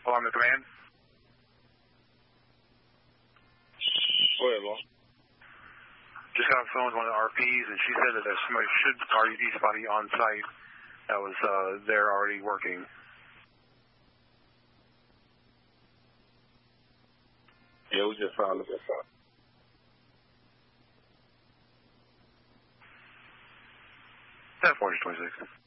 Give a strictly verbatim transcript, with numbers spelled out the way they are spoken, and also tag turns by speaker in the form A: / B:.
A: Alarm the command.
B: Go ahead, boss.
A: Just got on the phone with one of the R Ps, and she said that there's somebody should already be somebody on site that was uh, there already working.
B: Yeah, we just found it.
A: ten four twenty-six.